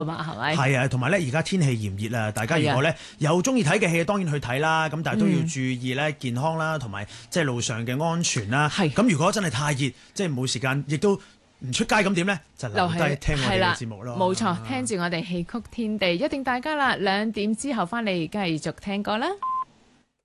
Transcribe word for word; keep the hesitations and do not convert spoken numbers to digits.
嘛，係咪？ 係啊，同埋咧，而家天氣炎熱啊，大家如果咧有中意睇嘅戲，當然去睇啦。咁但係都要注意咧健康啦，同埋即係路上嘅安全啦。係咁，如果真係太熱，即係冇時間，亦都唔出街，咁點咧？就留低聽我哋嘅節目咯。 冇錯，聽住我哋戲曲天地，一定大家啦。兩點之後翻嚟繼續聽歌啦。